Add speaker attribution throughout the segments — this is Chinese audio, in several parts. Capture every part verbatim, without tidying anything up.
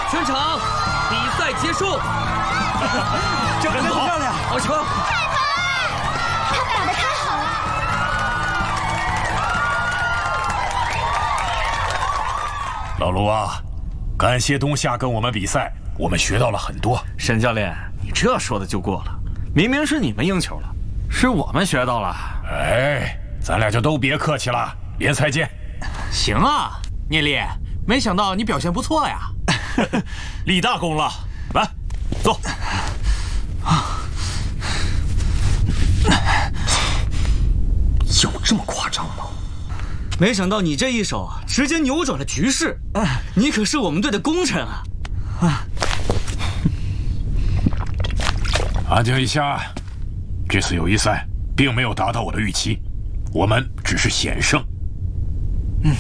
Speaker 1: 全场比赛结束。
Speaker 2: 这很漂亮，
Speaker 1: 好球！
Speaker 3: 太好了，他们打得太好了。
Speaker 4: 老卢啊，感谢冬夏跟我们比赛，我们学到了很多。
Speaker 2: 沈教练，你这说的就过了，明明是你们赢球了，是我们学到了。
Speaker 4: 哎，咱俩就都别客气了，联赛见。
Speaker 2: 行啊，聂力，没想到你表现不错呀，
Speaker 4: 立大功了。来，坐。
Speaker 1: 有这么夸张吗？没想到你这一手啊，直接扭转了局势。你可是我们队的功臣啊！
Speaker 4: 安静一下，这次友谊赛并没有达到我的预期，我们只是险胜。嗯，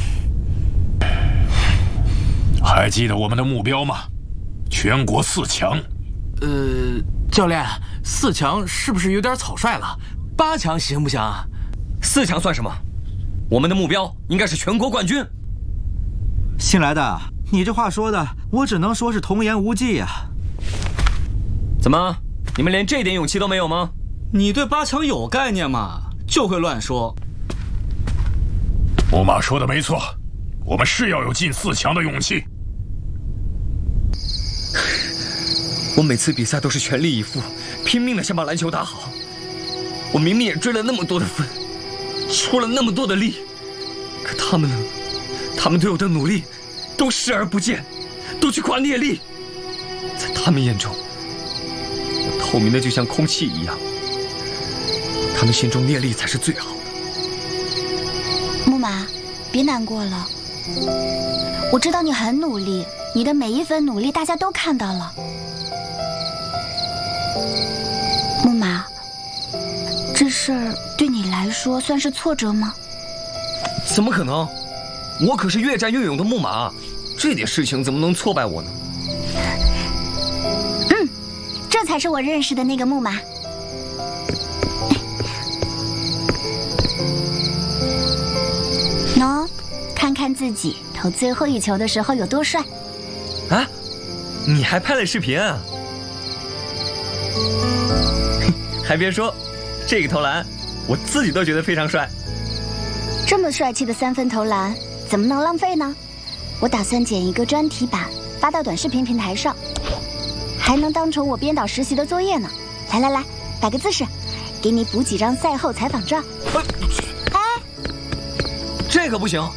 Speaker 4: 还记得我们的目标吗？全国四强。
Speaker 2: 呃，教练，四强是不是有点草率了？八强行不行啊？
Speaker 1: 四强算什么？我们的目标应该是全国冠军。
Speaker 5: 新来的，你这话说的，我只能说是童言无忌呀。
Speaker 1: 怎么，你们连这点勇气都没有吗？你对八强有概念吗？就会乱说。
Speaker 4: 木马说的没错，我们是要有进四强的勇气。
Speaker 1: 我每次比赛都是全力以赴，拼命的想把篮球打好。我明明也追了那么多的分，出了那么多的力，可他们呢？他们对我的努力都视而不见，都去夸聂力。在他们眼中，我透明的就像空气一样。他们心中聂力才是最好的。
Speaker 3: 木马，别难过了。我知道你很努力，你的每一分努力大家都看到了。木马，这事儿对你来说算是挫折吗？
Speaker 1: 怎么可能？我可是越战越勇的木马，这点事情怎么能挫败我呢？
Speaker 3: 嗯，这才是我认识的那个木马。喏，看看自己投最后一球的时候有多帅。
Speaker 1: 啊，你还拍了视频啊？还别说，这个投篮我自己都觉得非常帅。
Speaker 3: 这么帅气的三分投篮，怎么能浪费呢？我打算剪一个专题版，发到短视频平台上，还能当成我编导实习的作业呢。来来来，摆个姿势，给你补几张赛后采访照。
Speaker 1: 哎，这个不行。